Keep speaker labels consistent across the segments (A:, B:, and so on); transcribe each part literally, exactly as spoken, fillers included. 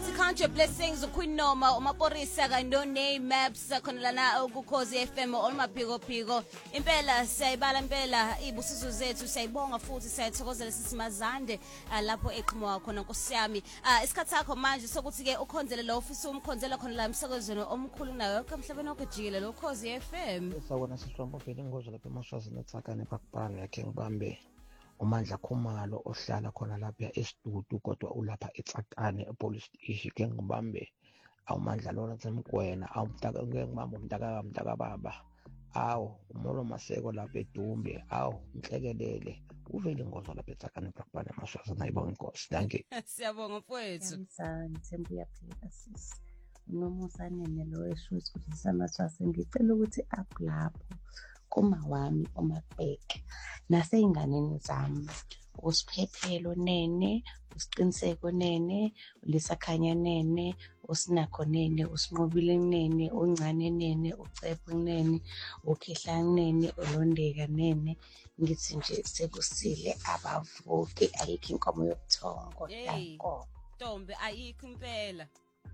A: bathi count your blessings uQueen Noma uMaporisa ka no name maps khona lana ukukhozi F M olmaphiko phiko impela siyayibala impela ibusiso zethu siyayibonga futhi siyathokozela sisimazande lapho eqhuma khona nkosiyami isikhathi sakho manje sokuthi ke ukhonzele lo ofisa umkhonzela khona la emsakazweni omkhulu nayo yonke emhlabeni okujikile lo ukhozi F M
B: sawona sisihlobo phela ingozi lapha eMashwazi neTsakane ePakpan yakhe ngibambe uMandla Khumalo ohlala khona lapha eStutu kodwa ulapha eTsakane epolice station ke ngibambe awuMandla lona semgwena awumtaka ngibambe umntaka umntaka baba awu umolo Maseko lapha eDumbe awu inhlekelele uvele ingozi lapha eTsakane ePakpan eMashwazi nayibonga inkosi thank you
A: siyabonga mfowethu
C: yamsana Thembu yaphila sisi unomusanene lo esho ukuthi saMashwazi ngicela ukuthi akulapho kuma wami uMabheke naseyinganeni zami usiphephelo nene usiqiniseko nene ulisakhanya nene usinakho nene usinqobile nene uncane nene ucephe nene ukhehla nene ulondeka nene ngithi nje sekusile abavuki ayikho inkomo yokuthongo danko
A: Ntombi ayikho impela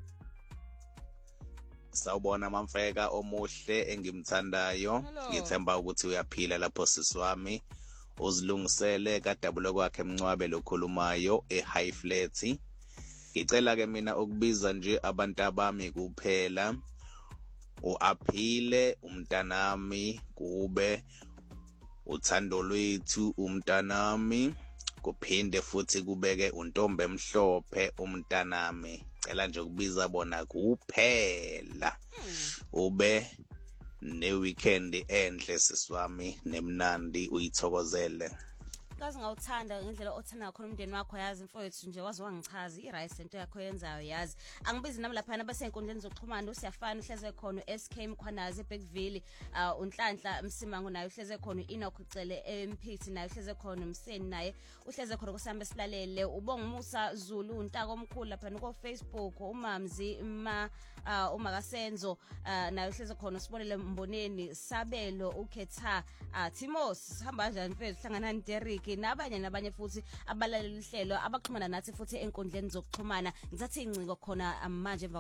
D: Sawubona Mamfeka omuhle engimthandayo ngithemba ukuthi uyaphila lapho siswami uzilungisele kadabulo kwakhe emncwabe lokhulumayo eHigh Flat ngicela ke mina ukubiza nje abantu abami kuphela uAphile umntanami kube uthando lwethu umntanami kuphinde futhi kubeke untombe emhlophe umntanami cela nje ukubiza bona kuphela ube ne weekend enhle siswami nemnandi uyithokozele
A: kazi ngawuthanda ngendlela othanda khona umndeni wakho yazi mfowethu nje wazi wangichaza i-right into yakho yenzayo yazi angibizi nami lapha abasenkundleni zokuxhumana usiyafana uhleze khona S K Mkhwanazi eBackville uh, unhlanhla Msimango naye uhleze khona Enoch Cele eMphithi naye uhleze khona Mseni naye uhleze khona kusamba silalele ubonga Musa Zulu untaka omkhulu lapha no Facebook uMamzi ma uh, umakasenzo uh, naye uhleze khona sibonele Mboneni Sabelo ukhetha uh, Timos sihamba kanjani mfethu hlangana Derrick nabanye nabanye futhi abalaleli hlelo abaxhumana nathi futhi enkundleni zokuxhumana ngithatha inciko khona manje